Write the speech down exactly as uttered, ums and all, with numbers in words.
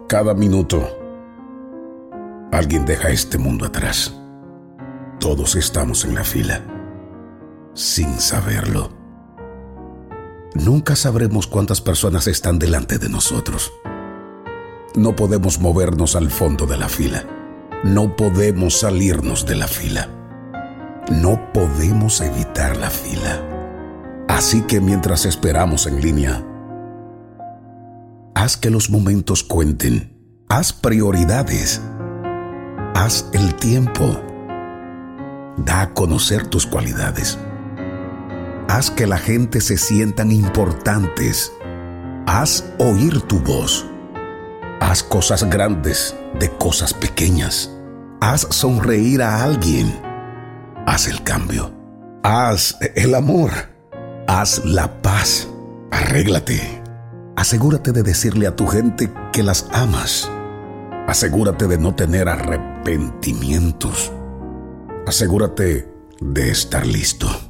Cada minuto, alguien deja este mundo atrás. Todos estamos en la fila, sin saberlo. Nunca sabremos cuántas personas están delante de nosotros. No podemos movernos al fondo de la fila. No podemos salirnos de la fila. No podemos evitar la fila. Así que mientras esperamos en línea, haz que los momentos cuenten. Haz prioridades. Haz el tiempo. Da a conocer tus cualidades. Haz que la gente se sientan importantes. Haz oír tu voz. Haz cosas grandes de cosas pequeñas. Haz sonreír a alguien. Haz el cambio. Haz el amor. Haz la paz. Arréglate. Asegúrate de decirle a tu gente que las amas. Asegúrate de no tener arrepentimientos. Asegúrate de estar listo.